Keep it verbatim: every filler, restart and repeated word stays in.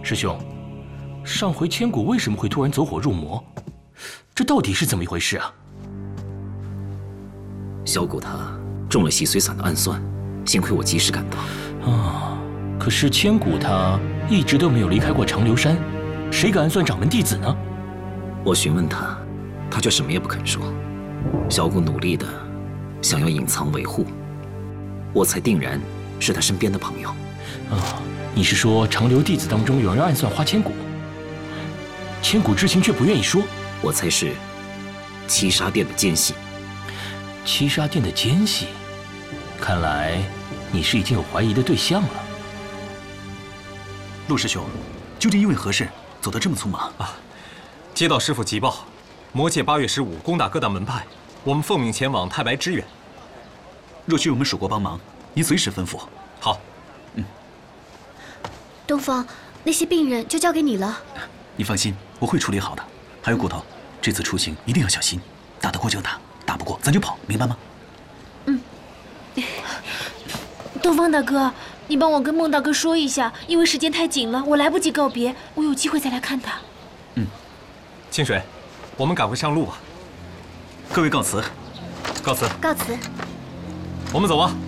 师兄，上回千古为什么会突然走火入魔？这到底是怎么一回事啊？ 小谷他中了洗髓散的暗算，幸亏我及时赶到。 啊，可是千古他一直都没有离开过长留山，谁敢暗算掌门弟子呢？ 我询问他，他却什么也不肯说。小谷努力的想要隐藏维护，我才定然是他身边的朋友。 啊，你是说长留弟子当中有人暗算花千骨？千古知情却不愿意说。 我猜是七杀殿的奸细。 七杀殿的奸细，看来你是已经有怀疑的对象了。 陆师兄，究竟因为何事走得这么匆忙啊？接到师父急报，魔界八月十五攻打各大门派，我们奉命前往太白支援。 若需我们蜀国帮忙，您随时吩咐。 好。 嗯。 东方，那些病人就交给你了。 你放心，我会处理好的。还有骨头，这次出行一定要小心，打得过就打，打不过咱就跑，明白吗？ 嗯。 东方大哥，你帮我跟孟大哥说一下，因为时间太紧了，我来不及告别，我有机会再来看他。 嗯。清水，我们赶快上路吧。 各位告辞。 告辞。 告辞。 我们走吧。